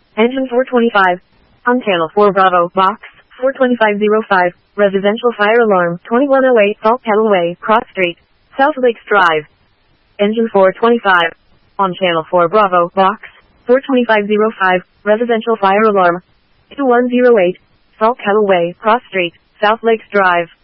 Engine 425. On channel 4 Bravo, box 42505, residential fire alarm 2108 Salt Kettle Way, Cross Street, South Lakes Drive. Engine 425. On channel 4 Bravo, box 42505, residential fire alarm 2108 Salt Kettle Way, Cross Street, South Lakes Drive.